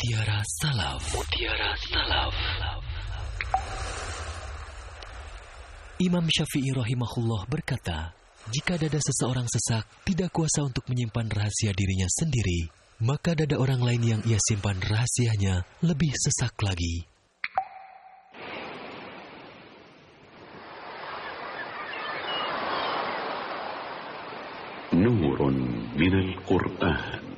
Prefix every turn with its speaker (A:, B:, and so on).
A: Mutiara Salaf. Mutiara Salaf. Imam Syafi'i rahimahullah berkata, jika dada seseorang sesak, tidak kuasa untuk menyimpan rahasia dirinya sendiri, maka dada orang lain yang ia simpan rahasianya lebih sesak lagi.
B: Nurun minal Qur'an.